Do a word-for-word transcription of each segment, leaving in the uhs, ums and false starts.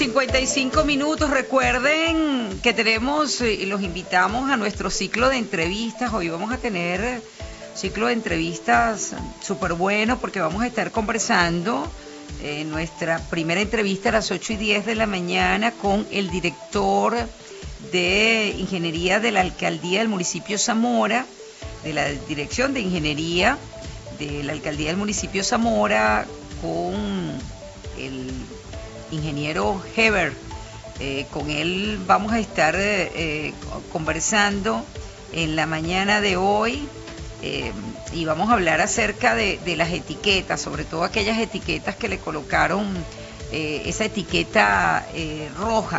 cincuenta y cinco minutos. Recuerden que tenemos y los invitamos a nuestro ciclo de entrevistas. Hoy vamos a tener ciclo de entrevistas súper bueno porque vamos a estar conversando en eh, nuestra primera entrevista a las ocho y diez de la mañana con el director de Ingeniería de la Alcaldía del municipio Zamora, de la Dirección de Ingeniería de la Alcaldía del municipio Zamora, con el ingeniero Heber. Eh, con él vamos a estar eh, conversando en la mañana de hoy eh, y vamos a hablar acerca de, de las etiquetas, sobre todo aquellas etiquetas que le colocaron eh, esa etiqueta eh, roja.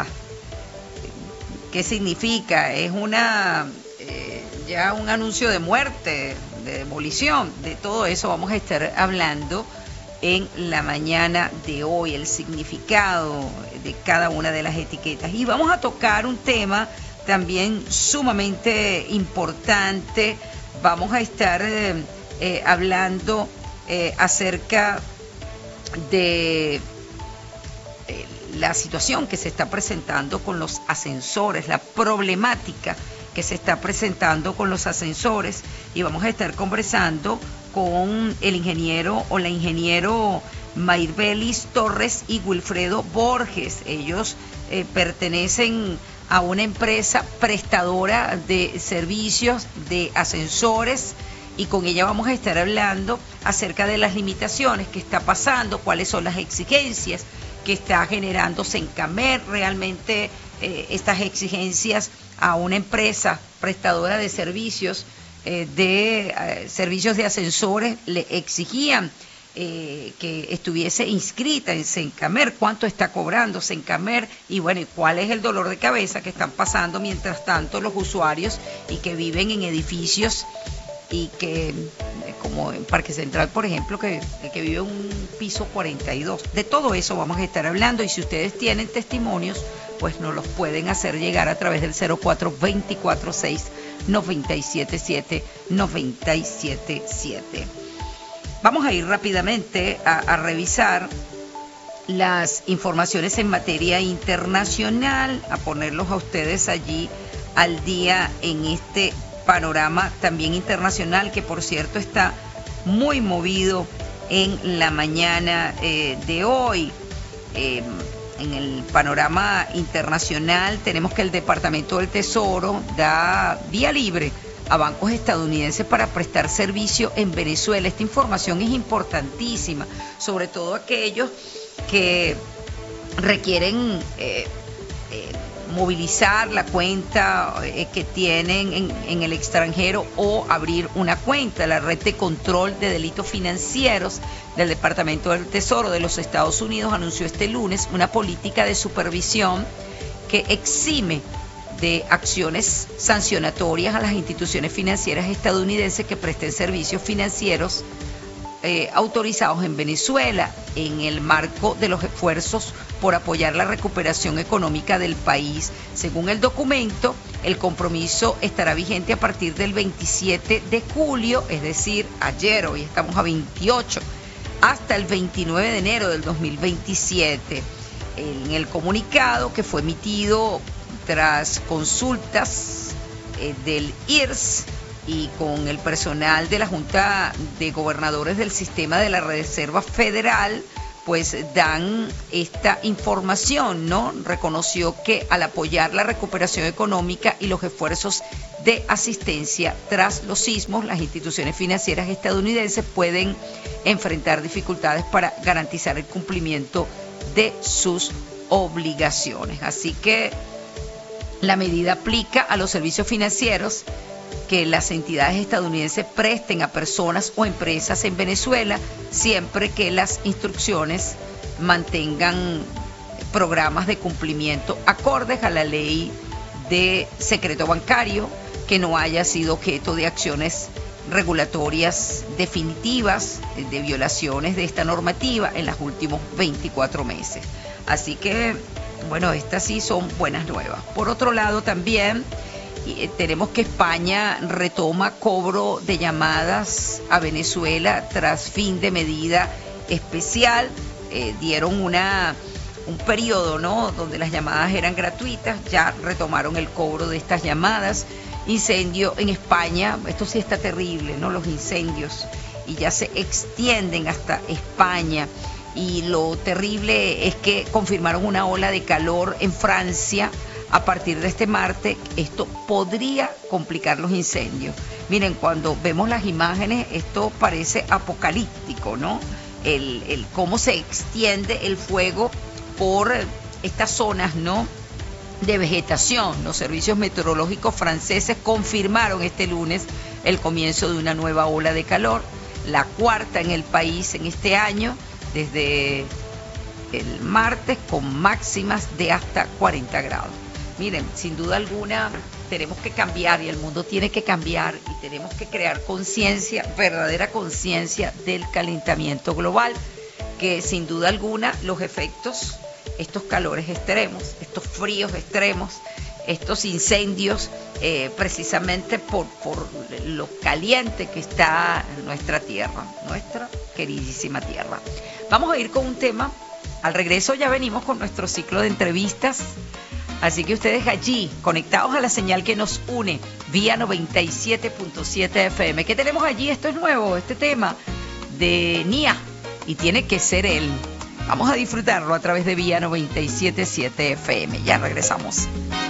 ¿Qué significa? Es una eh, ya un anuncio de muerte, de demolición. De todo eso vamos a estar hablando en la mañana de hoy, el significado de cada una de las etiquetas. Y vamos a tocar un tema también sumamente importante. Vamos a estar eh, eh, hablando eh, acerca de eh, la situación que se está presentando con los ascensores, la problemática que se está presentando con los ascensores, y vamos a estar conversando con el ingeniero o la ingeniero Mayrbelis Torres y Wilfredo Borges. Ellos eh, pertenecen a una empresa prestadora de servicios de ascensores, y con ella vamos a estar hablando acerca de las limitaciones que está pasando, cuáles son las exigencias que está generando Sencamer. Realmente eh, estas exigencias a una empresa prestadora de servicios eh, de eh, servicios de ascensores le exigían eh, que estuviese inscrita en Sencamer, cuánto está cobrando Sencamer y bueno, y cuál es el dolor de cabeza que están pasando mientras tanto los usuarios y que viven en edificios y que, como en Parque Central, por ejemplo, que, que vive en un piso cuarenta y dos. De todo eso vamos a estar hablando, y si ustedes tienen testimonios, pues nos los pueden hacer llegar a través del cero cuatro dos cuatro seis nueve siete siete nueve siete siete. Vamos a ir rápidamente a, a revisar las informaciones en materia internacional, a ponerlos a ustedes allí al día en este panorama también internacional, que por cierto está muy movido en la mañana eh, de hoy. Eh, en el panorama internacional tenemos que el Departamento del Tesoro da vía libre a bancos estadounidenses para prestar servicio en Venezuela. Esta información es importantísima, sobre todo aquellos que requieren eh, eh, movilizar la cuenta eh, que tienen en, en el extranjero o abrir una cuenta. La Red de Control de Delitos Financieros del Departamento del Tesoro de los Estados Unidos anunció este lunes una política de supervisión que exime de acciones sancionatorias a las instituciones financieras estadounidenses que presten servicios financieros eh, autorizados en Venezuela, en el marco de los esfuerzos por apoyar la recuperación económica del país. Según el documento, el compromiso estará vigente a partir del veintisiete de julio, es decir, ayer, hoy estamos a veintiocho, hasta el veintinueve de enero del dos mil veintisiete. En el comunicado, que fue emitido tras consultas eh, del I R S y con el personal de la Junta de Gobernadores del Sistema de la Reserva Federal, pues dan esta información, ¿no? Reconoció que al apoyar la recuperación económica y los esfuerzos de asistencia tras los sismos, las instituciones financieras estadounidenses pueden enfrentar dificultades para garantizar el cumplimiento de sus obligaciones. Así que la medida aplica a los servicios financieros que las entidades estadounidenses presten a personas o empresas en Venezuela, siempre que las instrucciones mantengan programas de cumplimiento acordes a la ley de secreto bancario, que no haya sido objeto de acciones regulatorias definitivas de violaciones de esta normativa en los últimos veinticuatro meses. Así que, bueno, estas sí son buenas nuevas. Por otro lado, también eh, tenemos que España retoma cobro de llamadas a Venezuela tras fin de medida especial. Eh, dieron una un periodo, ¿no?, donde las llamadas eran gratuitas, ya retomaron el cobro de estas llamadas. Incendio en España, esto sí está terrible, ¿no?, los incendios, y ya se extienden hasta España. Y lo terrible es que confirmaron una ola de calor en Francia a partir de este martes. Esto podría complicar los incendios. Miren, cuando vemos las imágenes, esto parece apocalíptico, ¿no? El, el cómo se extiende el fuego por estas zonas, ¿no?, de vegetación. Los servicios meteorológicos franceses confirmaron este lunes el comienzo de una nueva ola de calor, la cuarta en el país en este año, desde el martes, con máximas de hasta cuarenta grados. Miren, sin duda alguna tenemos que cambiar, y el mundo tiene que cambiar, y tenemos que crear conciencia, verdadera conciencia del calentamiento global, que sin duda alguna los efectos, estos calores extremos, estos fríos extremos, estos incendios, eh, precisamente por, por lo caliente que está nuestra tierra, nuestra queridísima tierra. Vamos a ir con un tema. Al regreso ya venimos con nuestro ciclo de entrevistas. Así que ustedes allí, conectados a la señal que nos une, vía noventa y siete punto siete F M. ¿Qué tenemos allí? Esto es nuevo, este tema de Nia, y tiene que ser él. Vamos a disfrutarlo a través de vía noventa y siete punto siete F M. Ya regresamos.